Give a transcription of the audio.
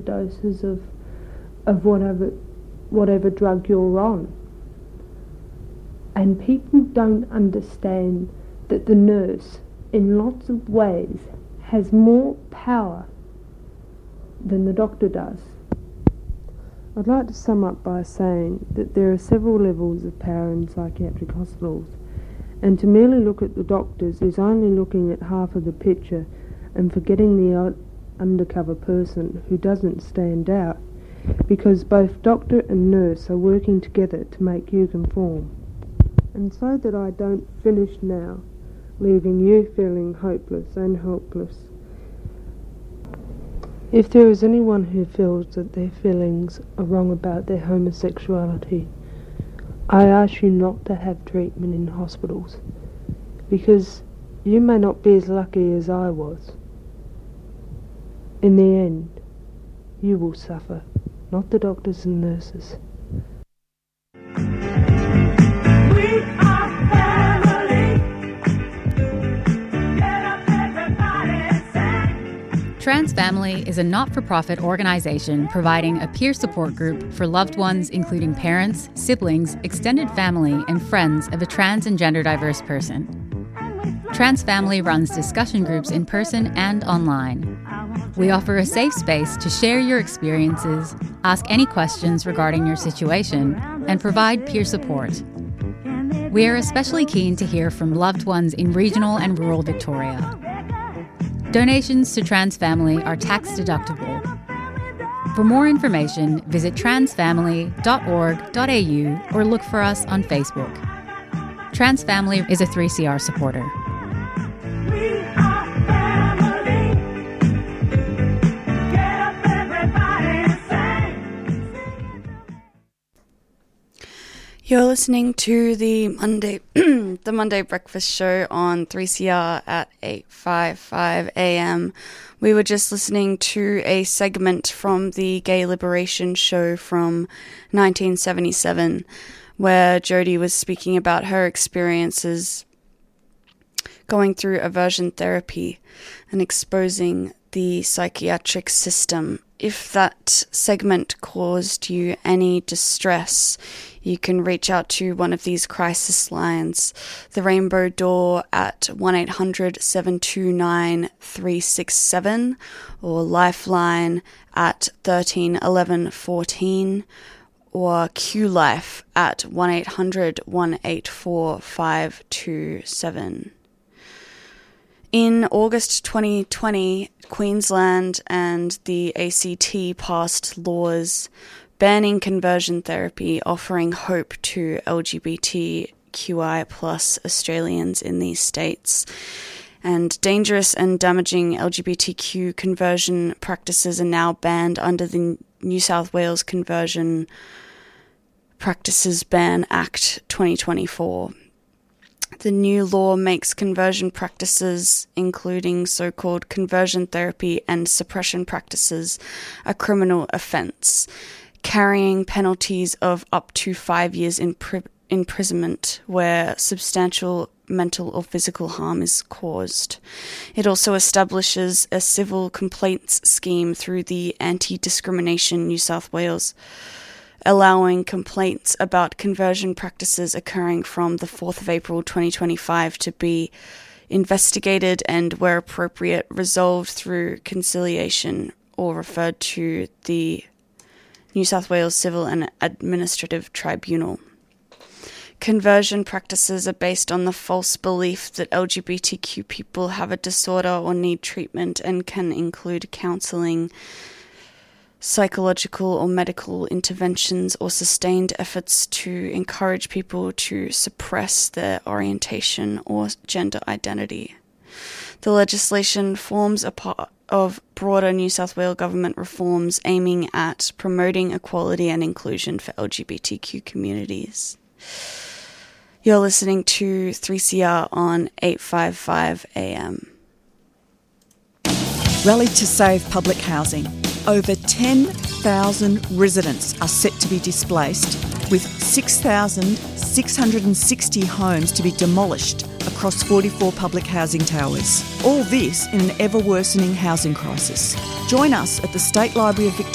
overdoses of whatever drug you're on. And people don't understand that the nurse, in lots of ways, has more power than the doctor does. I'd like to sum up by saying that there are several levels of power in psychiatric hospitals, and to merely look at the doctors is only looking at half of the picture and forgetting the undercover person who doesn't stand out, because both doctor and nurse are working together to make you conform. And so that I don't finish now, leaving you feeling hopeless and helpless, if there is anyone who feels that their feelings are wrong about their homosexuality, I ask you not to have treatment in hospitals, because you may not be as lucky as I was. In the end, you will suffer, not the doctors and nurses. Trans Family is a not-for-profit organization providing a peer support group for loved ones including parents, siblings, extended family, and friends of a trans and gender-diverse person. Trans Family runs discussion groups in person and online. We offer a safe space to share your experiences, ask any questions regarding your situation, and provide peer support. We are especially keen to hear from loved ones in regional and rural Victoria. Donations to Trans Family are tax deductible. For more information, visit transfamily.org.au or look for us on Facebook. Trans Family is a 3CR supporter. You're listening to the Monday Breakfast Show on 3CR at 8:55 a.m. We were just listening to a segment from the Gay Liberation Show from 1977, where Jodie was speaking about her experiences going through aversion therapy and exposing the psychiatric system. If that segment caused you any distress, you can reach out to one of these crisis lines, the Rainbow Door at 1-800-729-367 or Lifeline at 13 11 14 or Q-Life at 1-800-184-527. In August 2020, Queensland and the ACT passed laws banning conversion therapy, offering hope to LGBTQI plus Australians in these states. And dangerous and damaging LGBTQ conversion practices are now banned under the New South Wales Conversion Practices Ban Act 2024. The new law makes conversion practices, including so-called conversion therapy and suppression practices, a criminal offence, carrying penalties of up to 5 years imprisonment where substantial mental or physical harm is caused. It also establishes a civil complaints scheme through the Anti-Discrimination New South Wales, allowing complaints about conversion practices occurring from the 4th of April 2025 to be investigated and, where appropriate, resolved through conciliation or referred to the New South Wales Civil and Administrative Tribunal. Conversion practices are based on the false belief that LGBTQ people have a disorder or need treatment and can include counselling, psychological or medical interventions, or sustained efforts to encourage people to suppress their orientation or gender identity. The legislation forms a part of broader New South Wales government reforms aiming at promoting equality and inclusion for LGBTQ communities. You're listening to 3CR on 8:55 a.m. Rally to save public housing. Over 10,000 residents are set to be displaced, with 6,660 homes to be demolished across 44 public housing towers. All this in an ever-worsening housing crisis. Join us at the State Library of Victoria